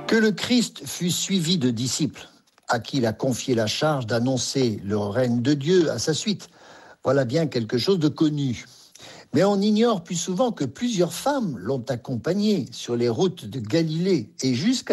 Que le Christ fut suivi de disciples, à qui il a confié la charge d'annoncer le règne de Dieu à sa suite. Voilà bien quelque chose de connu. Mais on ignore plus souvent que plusieurs femmes l'ont accompagné sur les routes de Galilée et jusqu'à